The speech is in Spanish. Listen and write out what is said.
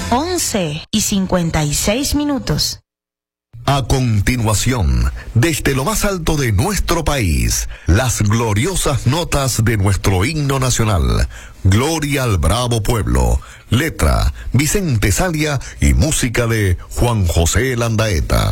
11:56. A continuación, desde lo más alto de nuestro país, las gloriosas notas de nuestro himno nacional, Gloria al Bravo Pueblo, letra Vicente Salia y música de Juan José Landaeta.